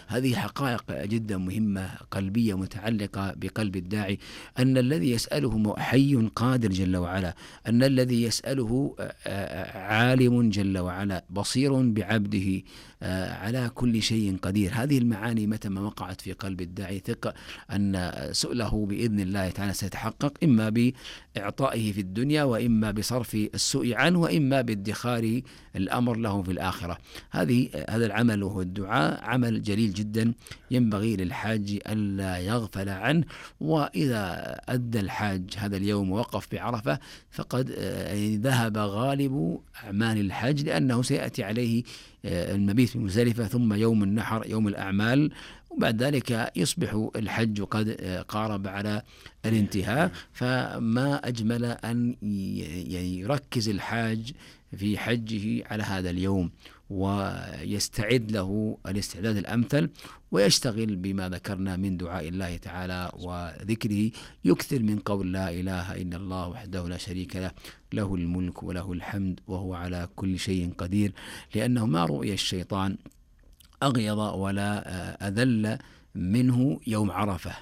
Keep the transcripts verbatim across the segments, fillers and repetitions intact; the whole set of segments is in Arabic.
هذه حقائق جدا مهمة قلبية متعلقة بقلب الداعي، أن الذي يسأله حي قادر جل وعلا، أن الذي يسأله عالم جل وعلا بصير بعبده على كل شيء قدير. هذه المعاني متى ما وقعت في قلب الداعي ثق أن سؤله بإذن الله تعالى سيتحقق، إما بإعطائه في الدنيا، وإما بصرف السوء عنه، وإما بادخار الأمر له في الآخرة. هذه هذا العمل وهو الدعاء عمل جليل جدا ينبغي للحاج ألا يغفل عنه. وإذا أدى الحاج هذا اليوم ووقف بعرفة فقد ذهب غالب أعمال الحج، لأنه سيأتي عليه المبيت في مزدلفة ثم يوم النحر يوم الأعمال، وبعد ذلك يصبح الحج قد قارب على الانتهاء. فما أجمل أن يركز الحاج في حجه على هذا اليوم ويستعد له الاستعداد الأمثل، ويشتغل بما ذكرنا من دعاء الله تعالى وذكره، يكثر من قول لا إله إلا الله وحده لا شريك له، له الملك وله الحمد وهو على كل شيء قدير، لأنه ما رؤي الشيطان أغيظ ولا أذل منه يوم عرفة.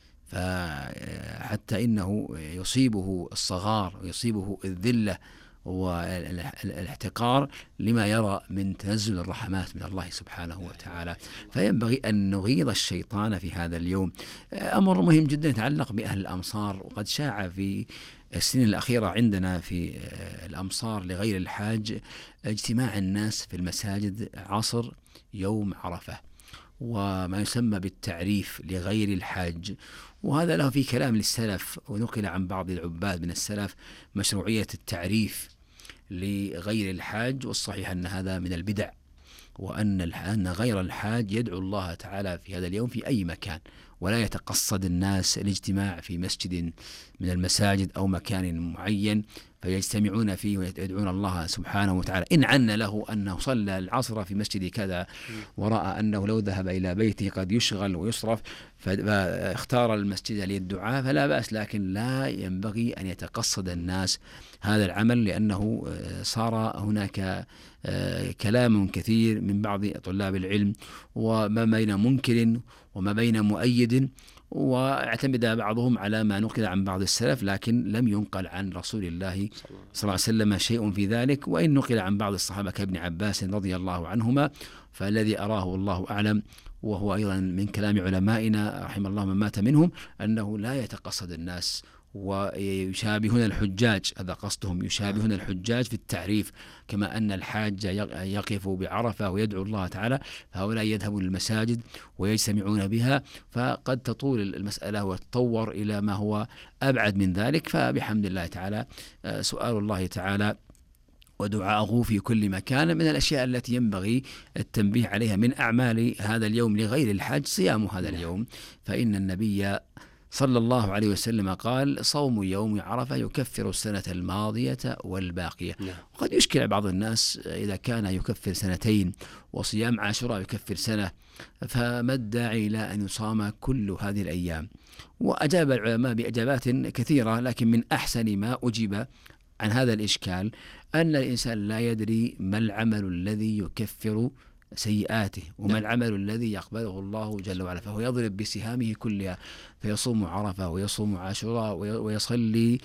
فحتى إنه يصيبه الصغار ويصيبه الذلة والاحتقار لما يرى من تنزل الرحمات من الله سبحانه وتعالى. فينبغي أن نغيظ الشيطان في هذا اليوم. أمر مهم جدا يتعلق بأهل الأمصار، وقد شاع في السنين الأخيرة عندنا في الأمصار لغير الحاج اجتماع الناس في المساجد عصر يوم عرفة، وما يسمى بالتعريف لغير الحاج. وهذا له في كلام للسلف، ونقل عن بعض العباد من السلف مشروعية التعريف لغير الحاج، والصحيح أن هذا من البدع، وأن أن غير الحاج يدعو الله تعالى في هذا اليوم في أي مكان، ولا يتقصد الناس الاجتماع في مسجد من المساجد أو مكان معين فيجتمعون فيه ويدعون الله سبحانه وتعالى. إن عن له أنه صلى العصر في مسجد كذا ورأى أنه لو ذهب إلى بيته قد يشغل ويصرف فاختار المسجد للدعاء فلا بأس، لكن لا ينبغي أن يتقصد الناس هذا العمل، لأنه صار هناك كلام كثير من بعض طلاب العلم وما بين منكر وما بين مؤيد، واعتمد بعضهم على ما نقل عن بعض السلف، لكن لم ينقل عن رسول الله صلى الله عليه وسلم شيء في ذلك. وإن نقل عن بعض الصحابة كابن عباس رضي الله عنهما، فالذي أراه الله أعلم، وهو أيضا من كلام علمائنا رحم الله من مات منهم، أنه لا يتقصد الناس ويشابهون الحجاج، هذا قصدهم، يشابهون الحجاج في التعريف، كما أن الحاج يقف بعرفة ويدعو الله تعالى، فهؤلاء يذهبون للمساجد ويجتمعون بها، فقد تطول المسألة وتطور إلى ما هو أبعد من ذلك. فبحمد الله تعالى سؤال الله تعالى ودعاءه في كل مكان من الأشياء التي ينبغي التنبيه عليها. من أعمال هذا اليوم لغير الحاج صيام هذا اليوم، فإن النبي صلى الله عليه وسلم قال صوم يوم عرفة يكفر السنة الماضية والباقية. نعم. وقد يشكل بعض الناس إذا كان يكفر سنتين وصيام عاشوراء يكفر سنة، فما الداعي إلى أن يصام كل هذه الأيام؟ وأجاب العلماء بإجابات كثيرة، لكن من أحسن ما أجيب عن هذا الإشكال أن الإنسان لا يدري ما العمل الذي يكفر سيئاته وما العمل الذي يقبله الله جل وعلا، فهو يضرب بسهامه كلها، فيصوم عرفة ويصوم عاشوراء ويصلي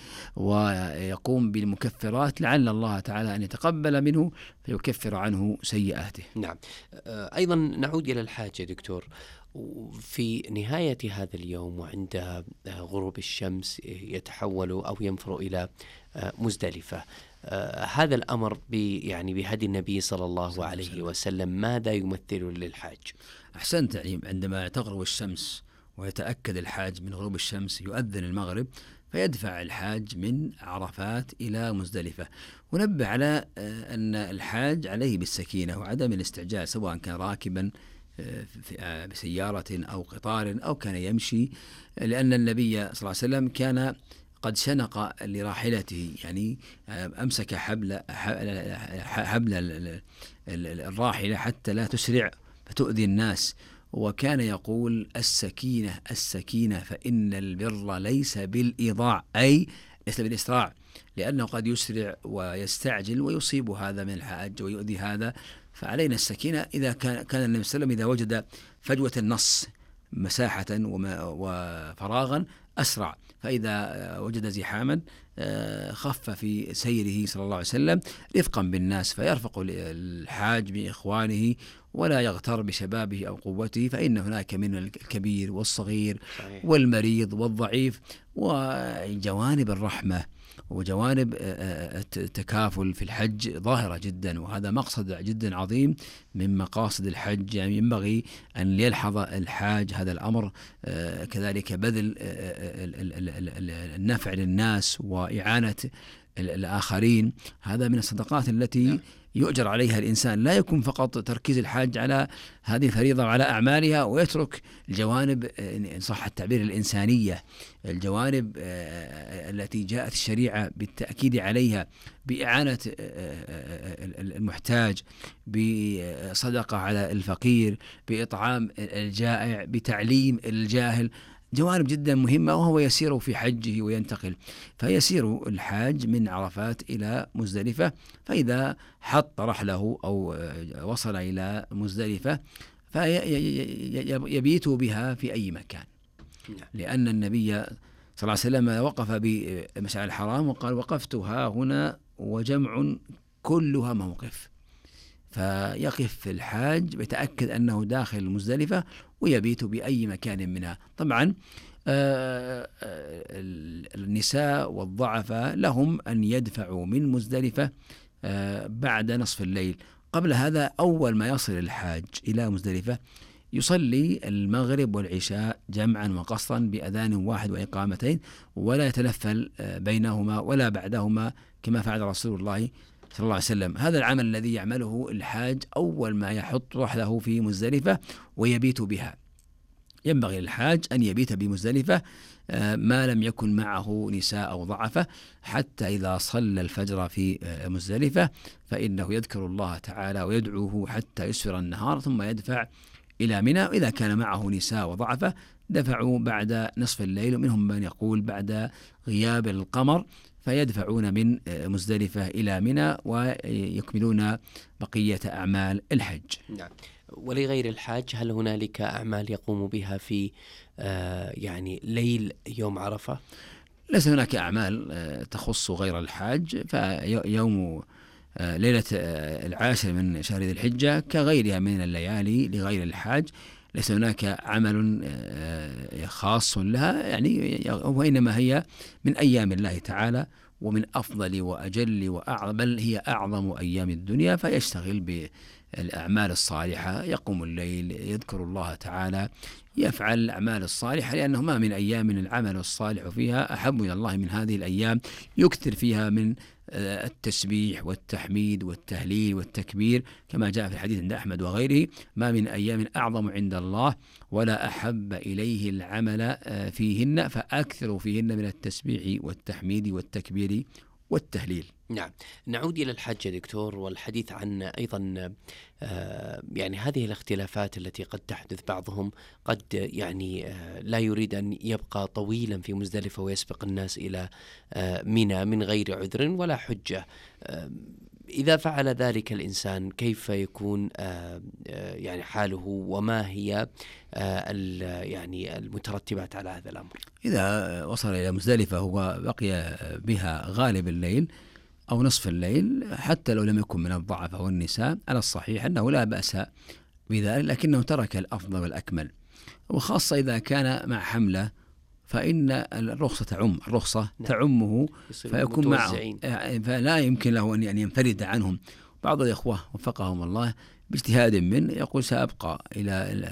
ويقوم بالمكفرات لعل الله تعالى أن يتقبل منه فيكفر عنه سيئاته. نعم. أيضا نعود إلى الحاج يا دكتور، في نهاية هذا اليوم وعند غروب الشمس يتحول أو ينفر إلى مزدلفة، آه هذا الأمر يعني بهدي النبي صلى الله عليه وسلم ماذا يمثل للحاج؟ أحسنت. يعني عندما تغرب الشمس ويتأكد الحاج من غروب الشمس يؤذن المغرب، فيدفع الحاج من عرفات إلى مزدلفة. ونبه على آه أن الحاج عليه بالسكينة وعدم الاستعجال، سواء كان راكبا آه بسيارة أو قطار أو كان يمشي، لأن النبي صلى الله عليه وسلم كان قد شنق لراحلته، يعني أمسك حبل حبل الراحلة حتى لا تسرع فتؤذي الناس، وكان يقول السكينة السكينة فإن البر ليس بالإيضاع، أي ليس بالإسراع، لأنه قد يسرع ويستعجل ويصيب هذا من الحاج ويؤذي هذا، فعلينا السكينة إذا كان كان النبي صلى الله عليه وسلم إذا وجد فجوة النص مساحة وفراغا أسرع، فإذا وجد زحاما خف في سيره صلى الله عليه وسلم رفقا بالناس، فيرفق الحاج بإخوانه ولا يغتر بشبابه أو قوته، فإن هناك من الكبير والصغير والمريض والضعيف، وجوانب الرحمة وجوانب التكافل في الحج ظاهرة جدا، وهذا مقصد جدا عظيم من مقاصد الحج. يعني ينبغي أن يلحظ الحاج هذا الأمر، كذلك بذل النفع للناس وإعانة الآخرين، هذا من الصدقات التي يؤجر عليها الإنسان. لا يكون فقط تركيز الحاج على هذه الفريضة وعلى أعمالها ويترك الجوانب إن صح التعبير الإنسانية، الجوانب التي جاءت الشريعة بالتأكيد عليها بإعانة المحتاج، بصدقة على الفقير، بإطعام الجائع، بتعليم الجاهل، جوانب جدا مهمة. وهو يسير في حجه وينتقل، فيسير الحاج من عرفات إلى مزدلفة، فإذا حط رحله أو وصل إلى مزدلفة فيبيت بها في أي مكان، لأن النبي صلى الله عليه وسلم وقف بمشعر الحرام وقال وقفتها هنا وجمع كلها موقف، فيقف الحاج بيتأكد أنه داخل مزدلفة ويبيت بأي مكان منها. طبعا النساء والضعفاء لهم أن يدفعوا من مزدلفة بعد نصف الليل. قبل هذا أول ما يصل الحاج إلى مزدلفة يصلي المغرب والعشاء جمعا وقصرا بأذان واحد وإقامتين، ولا يتنفل بينهما ولا بعدهما كما فعل رسول الله صلى الله عليه وسلم. هذا العمل الذي يعمله الحاج أول ما يحط رحله في مزدلفة ويبيت بها. ينبغي للحاج أن يبيت بمزدلفة ما لم يكن معه نساء أو ضعفة، حتى إذا صلى الفجر في مزدلفة فإنه يذكر الله تعالى ويدعوه حتى يسفر النهار، ثم يدفع إلى منى. وإذا كان معه نساء وضعفة دفعوا بعد نصف الليل، ومنهم من يقول بعد غياب القمر، فيدفعون من مزدلفة إلى منى ويكملون بقية أعمال الحج. نعم. ولغير الحاج هل هنالك أعمال يقوم بها في آه يعني ليل يوم عرفة؟ ليس هناك أعمال آه تخص غير الحاج، فيوم آه ليلة آه العاشر من شهر ذي الحجة كغيرها من الليالي لغير الحاج، ليس هناك عمل آه خاص لها، يعني وإنما هي من أيام الله تعالى ومن أفضل وأجل وأعظم، بل هي أعظم أيام الدنيا، فيشتغل بالأعمال الصالحة، يقوم الليل، يذكر الله تعالى، يفعل الأعمال الصالحة، لأنه ما من أيام من العمل الصالح فيها أحب إلى الله من هذه الأيام، يكثر فيها من التسبيح والتحميد والتهليل والتكبير، كما جاء في الحديث عند أحمد وغيره: ما من أيام أعظم عند الله ولا أحب إليه العمل فيهن فأكثروا فيهن من التسبيح والتحميد والتكبير والتهليل. نعم. نعود إلى الحج يا دكتور، والحديث عن أيضا آه يعني هذه الاختلافات التي قد تحدث. بعضهم قد يعني آه لا يريد أن يبقى طويلا في مزدلفة ويسبق الناس إلى آه منى من غير عذر ولا حجة. آه إذا فعل ذلك الإنسان كيف يكون آه آه يعني حاله، وما هي آه يعني المترتبات على هذا الأمر؟ إذا وصل إلى مزدلفة هو بقي بها غالب الليل أو نصف الليل، حتى لو لم يكن من الضعف والنساء، على الصحيح أنه لا بأس بذلك، لكنه ترك الأفضل والأكمل، وخاصة إذا كان مع حملة فإن الرخصة تعم الرخصة نعم. تعمه فيكون معه، فلا يمكن له أن ينفرد عنهم. بعض الإخوة وفقهم الله باجتهاد منه يقول سأبقى إلى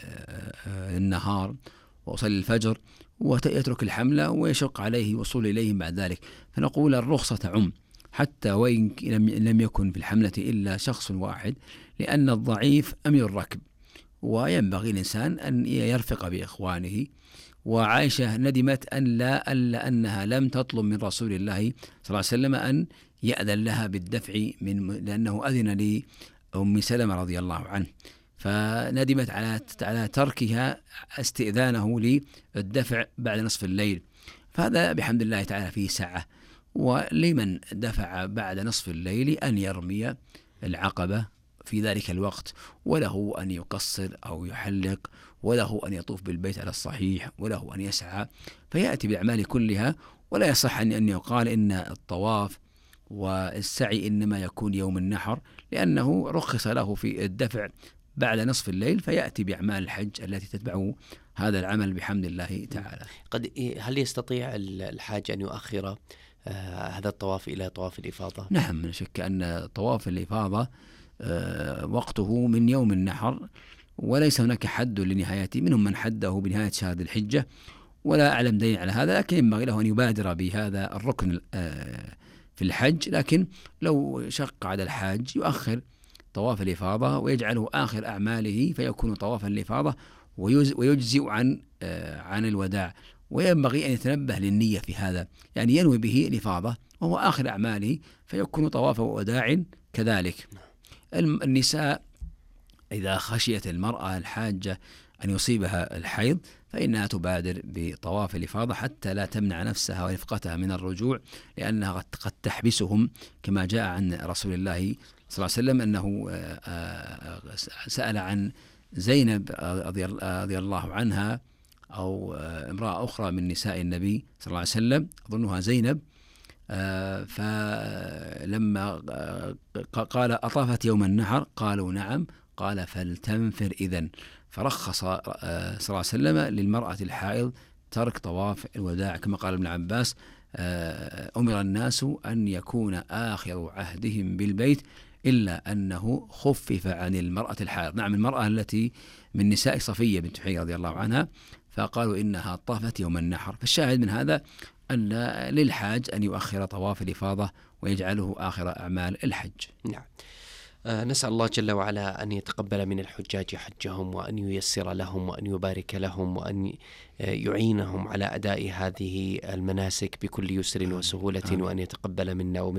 النهار وأصلي الفجر ويترك الحملة ويشق عليه الوصول إليهم بعد ذلك، فنقول الرخصة تعم حتى وإن لم يكن في الحملة إلا شخص واحد، لأن الضعيف أمير الركب، وينبغي الإنسان أن يرفق بإخوانه. وعائشة ندمت أن لا ألا أنها لم تطلب من رسول الله صلى الله عليه وسلم أن يأذن لها بالدفع من، لأنه أذن لأم سلمة رضي الله عنه، فندمت على على تركها استئذانه للدفع بعد نصف الليل. فهذا بحمد الله تعالى فيه سعة. ولمن دفع بعد نصف الليل أن يرمي العقبة في ذلك الوقت، وله أن يقصر أو يحلق، وله أن يطوف بالبيت على الصحيح، وله أن يسعى، فيأتي بالأعمال كلها. ولا يصح أن يقال إن الطواف والسعي إنما يكون يوم النحر، لأنه رخص له في الدفع بعد نصف الليل، فيأتي بأعمال الحج التي تتبعه هذا العمل بحمد الله تعالى. قد هل يستطيع الحاج أن يؤخر آه هذا الطواف إلى طواف الإفاضة؟ نعم، لا شك أن طواف الإفاضة آه وقته من يوم النحر، وليس هناك حد لنهايته. منهم من حده بنهاية شهر الحجة، ولا أعلم دليل على هذا، لكن ينبغي له أن يبادر بهذا الركن آه في الحج. لكن لو شق على الحاج يؤخر طواف الإفاضة ويجعله آخر أعماله، فيكون طواف الإفاضة ويجزئ عن آه عن الوداع. وينبغي أن يتنبه للنية في هذا، يعني ينوي به الإفاضة وهو آخر أعماله، فيكون طواف وداع كذلك. النساء إذا خشيت المرأة الحاجة أن يصيبها الحيض فإنها تبادر بطواف الإفاضة حتى لا تمنع نفسها ورفقتها من الرجوع، لأنها قد تحبسهم، كما جاء عن رسول الله صلى الله عليه وسلم أنه سأل عن زينب رضي الله عنها أو امرأة أخرى من نساء النبي صلى الله عليه وسلم، أظنها زينب، فلما قال أطافت يوم النحر؟ قالوا نعم. قال فلتنفر إذن. فرخص صلى الله عليه وسلم للمرأة الحائض ترك طواف الوداع، كما قال ابن عباس أمر الناس أن يكون آخر عهدهم بالبيت إلا أنه خفف عن المرأة الحائض. نعم، المرأة التي من نساء صفية بنت حيي رضي الله عنها، فقالوا إنها طافت يوم النحر. فالشاهد من هذا أن للحاج أن يؤخر طواف الإفاضة ويجعله آخر أعمال الحج. نعم. آه نسأل الله جل وعلا أن يتقبل من الحجاج حجهم، وأن ييسر لهم، وأن يبارك لهم، وأن يعينهم على أداء هذه المناسك بكل يسر وسهولة، وأن يتقبل منا ومن